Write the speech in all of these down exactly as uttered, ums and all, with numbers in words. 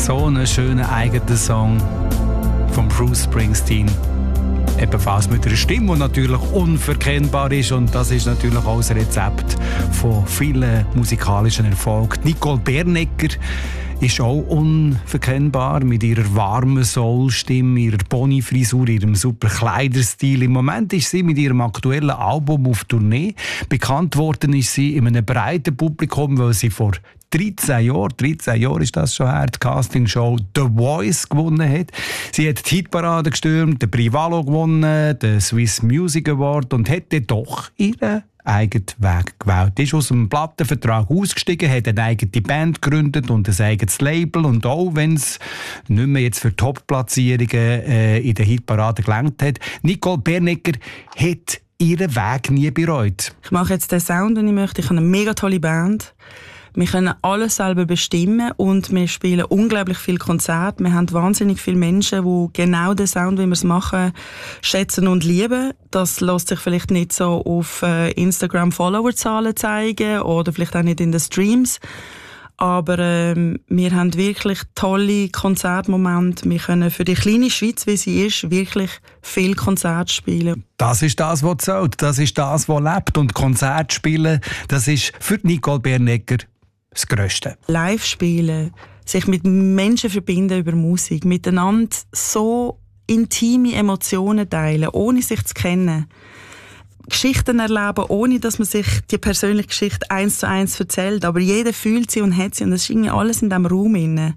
So einen schönen eigenen Song von Bruce Springsteen. Ebenfalls mit einer Stimme, die natürlich unverkennbar ist. Und das ist natürlich auch das Rezept von vielen musikalischen Erfolgen. Nicole Bernecker ist auch unverkennbar mit ihrer warmen Soul-Stimme, ihrer Pony-Frisur, ihrem super Kleiderstil. Im Moment ist sie mit ihrem aktuellen Album auf Tournee. Bekannt worden ist sie in einem breiten Publikum, weil sie vor dreizehn Jahren, dreizehn Jahre ist das schon her, die Castingshow «The Voice» gewonnen hat. Sie hat die Hitparade gestürmt, den Privalo gewonnen, den Swiss Music Award und hat dann doch ihren eigenen Weg gewählt. Sie ist aus dem Plattenvertrag ausgestiegen, hat eine eigene Band gegründet und ein eigenes Label. Und auch wenn es nicht mehr jetzt für Top-Platzierungen äh, in der Hitparade gelangt hat, Nicole Bernecker hat ihren Weg nie bereut. Ich mache jetzt den Sound, den ich möchte. Ich habe eine mega tolle Band. Wir können alles selber bestimmen und wir spielen unglaublich viele Konzerte. Wir haben wahnsinnig viele Menschen, die genau den Sound, wie wir es machen, schätzen und lieben. Das lässt sich vielleicht nicht so auf Instagram-Followerzahlen zeigen oder vielleicht auch nicht in den Streams. Aber ähm, wir haben wirklich tolle Konzertmomente. Wir können für die kleine Schweiz, wie sie ist, wirklich viel Konzerte spielen. Das ist das, was zählt. Das ist das, was lebt. Und Konzerte spielen, das ist für Nicole Bernecker das Grösste. Live spielen, sich mit Menschen verbinden über Musik, miteinander so intime Emotionen teilen, ohne sich zu kennen. Geschichten erleben, ohne dass man sich die persönliche Geschichte eins zu eins erzählt. Aber jeder fühlt sie und hat sie und das ist irgendwie alles in diesem Raum inne.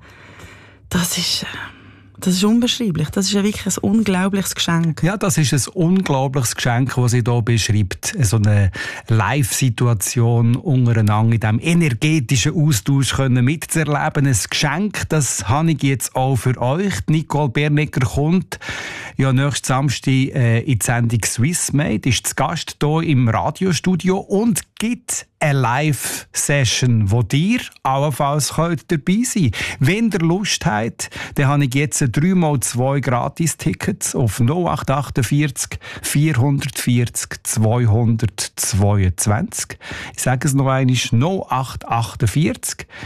Das ist... Das ist unbeschreiblich. Das ist ja wirklich ein unglaubliches Geschenk. Ja, das ist ein unglaubliches Geschenk, das sie hier beschreibt. So eine Live-Situation untereinander in diesem energetischen Austausch können mitzuerleben. Ein Geschenk, das habe ich jetzt auch für euch. Nicole Bernecker kommt ja nächsten Samstag äh, in die Sendung Swissmade, ist zu Gast hier im Radiostudio und gibt eine Live-Session, wo ihr allenfalls dabei sein könnt. Wenn ihr Lust habt, dann habe ich jetzt drei mal zwei Gratis-Tickets auf null acht achtundvierzig vierhundertvierzig zweihundertzweiundzwanzig. Ich sage es noch einmal, null acht achtundvierzig